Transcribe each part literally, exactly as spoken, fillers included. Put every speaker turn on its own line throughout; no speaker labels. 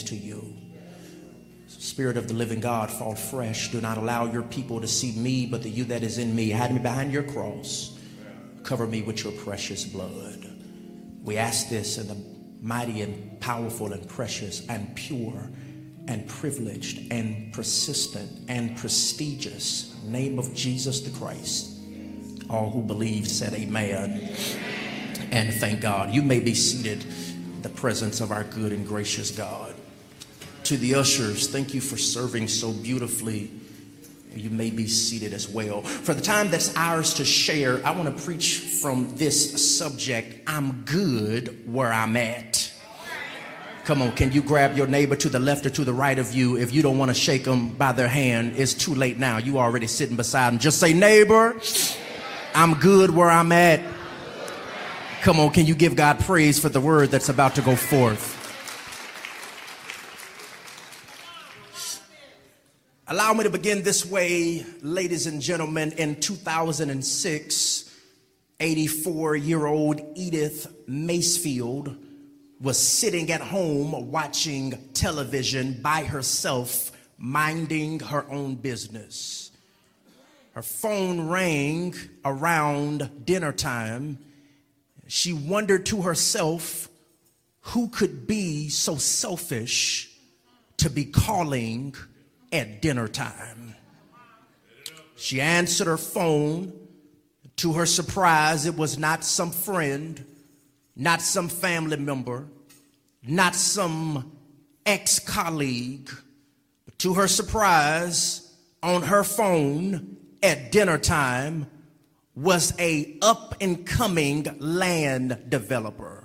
to you. Spirit of the living God, fall fresh. Do not allow your people to see me, but the you that is in me. Hide me behind your cross. Cover me with your precious blood. We ask this in the mighty and powerful and precious and pure and privileged and persistent and prestigious name of Jesus the Christ. All who believe said amen and thank God. You may be seated in the presence of our good and gracious God. To the ushers, thank you for serving so beautifully. You may be seated as well. For the time that's ours to share, I want to preach from this subject. I'm good where I'm at. Come on, can you grab your neighbor to the left or to the right of you? If you don't want to shake them by their hand, it's too late now. You already sitting beside them. Just say, neighbor, I'm good where I'm at. Come on, can you give God praise for the word that's about to go forth? Allow me to begin this way, ladies and gentlemen. In two thousand six, eighty-four-year-old Edith Macefield was sitting at home watching television by herself, minding her own business. Her phone rang around dinner time. She wondered to herself, who could be so selfish to be calling at dinner time? She answered her phone. To her surprise, it was not some friend, not some family member, not some ex-colleague. But to her surprise, on her phone at dinner time was a up-and-coming land developer.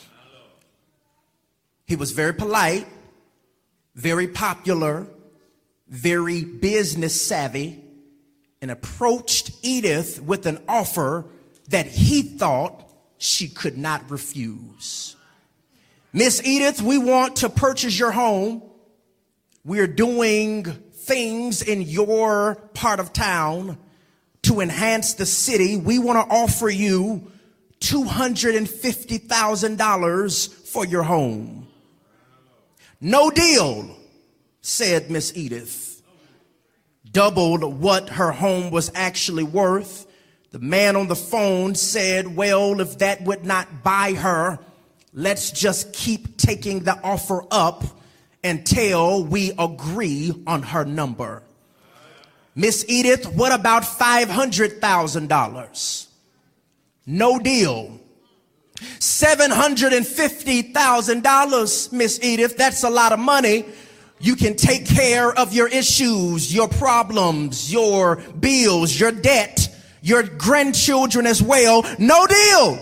He was very polite, very popular, very business savvy, and approached Edith with an offer that he thought she could not refuse. Miss Edith, we want to purchase your home. We're doing things in your part of town to enhance the city. We want to offer you two hundred fifty thousand dollars for your home. No deal, said Miss Edith. Doubled what her home was actually worth. The man on the phone said, well, if that would not buy her, let's just keep taking the offer up until we agree on her number. Miss Edith, what about five hundred thousand dollars? No deal. seven hundred fifty thousand dollars, Miss Edith, that's a lot of money. You can take care of your issues, your problems, your bills, your debt, your grandchildren as well. No deal.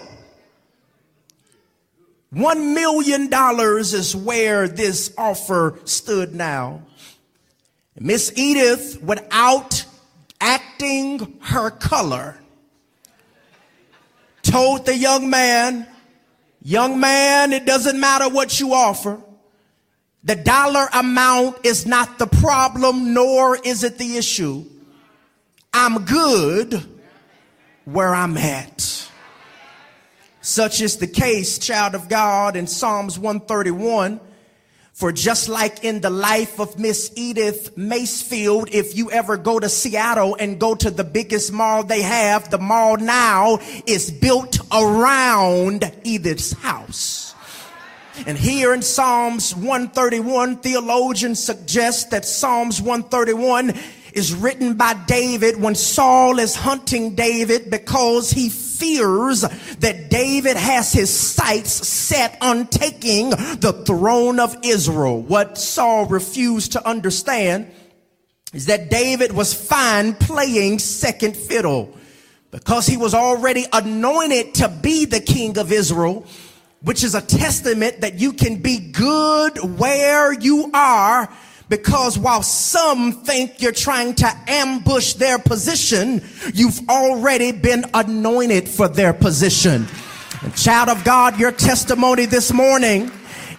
One million dollars is where this offer stood now. Miss Edith, without acting her color, told the young man, young man, it doesn't matter what you offer. The dollar amount is not the problem, nor is it the issue. I'm good where I'm at. Such is the case, child of God, in Psalms one thirty-one. For just like in the life of Miss Edith Macefield, if you ever go to Seattle and go to the biggest mall they have, the mall now is built around Edith's house. And here in Psalms one thirty-one, theologians suggest that Psalms one thirty-one is written by David when Saul is hunting David because he fears that David has his sights set on taking the throne of Israel. What Saul refused to understand is that David was fine playing second fiddle because he was already anointed to be the king of Israel, which is a testament that you can be good where you are, because while some think you're trying to ambush their position, you've already been anointed for their position. And child of God, your testimony this morning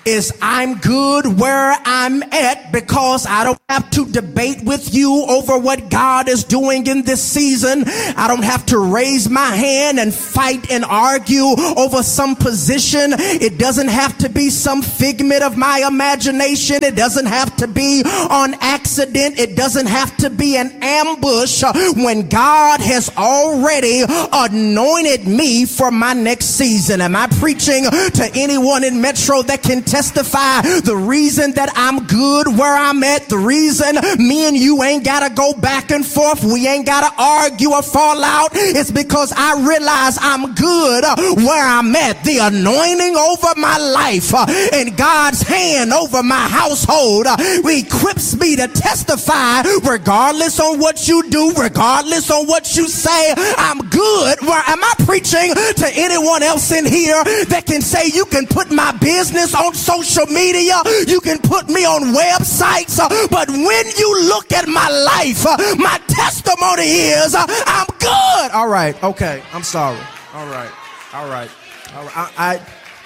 is I'm good where I'm at because I don't have to debate with you over what God is doing in this season. I don't have to raise my hand and fight and argue over some position. It doesn't have to be some figment of my imagination. It doesn't have to be on accident. It doesn't have to be an ambush when God has already anointed me for my next season. Am I preaching to anyone in Metro that can testify the reason that I'm good where I'm at, the reason me and you ain't gotta go back and forth, we ain't gotta argue or fall out, it's because I realize I'm good where I'm at. The anointing over my life uh, and God's hand over my household uh, equips me to testify regardless on what you do, regardless on what you say. I'm good. Where am I preaching to anyone else in here that can say you can put my business on social media, you can put me on websites, uh, but when you look at my life, uh, my testimony is uh, I'm good. All right. Okay. I'm sorry. All right. All right. All right. I, I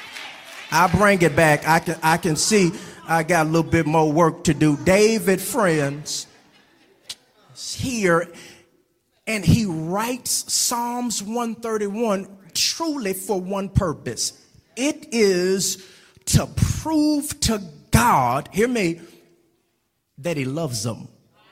I bring it back. I can I can see I got a little bit more work to do. David, friends, is here, and he writes Psalms one thirty-one truly for one purpose. It is to prove to God, hear me, that he loves them.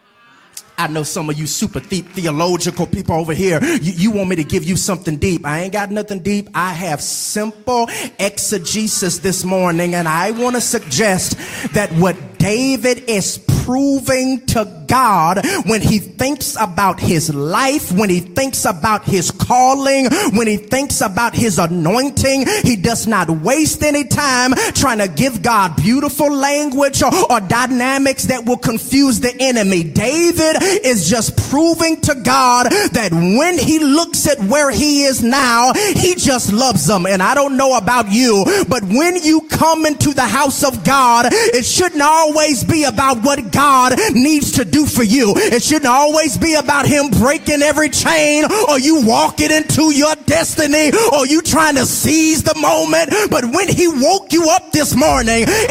I know some of you super the- theological people over here, you, you want me to give you something deep. I ain't got nothing deep. I have simple exegesis this morning, and I want to suggest that what David is proving to God when he thinks about his life, when he thinks about his calling, when he thinks about his anointing, he does not waste any time trying to give God beautiful language or, or dynamics that will confuse the enemy. David is just proving to God that when he looks at where he is now, he just loves them. And I don't know about you, but when you come into the house of God, it shouldn't always be about what God needs to do for you. It shouldn't always be about him breaking every chain or you walking into your destiny or you trying to seize the moment. But when he woke you up this morning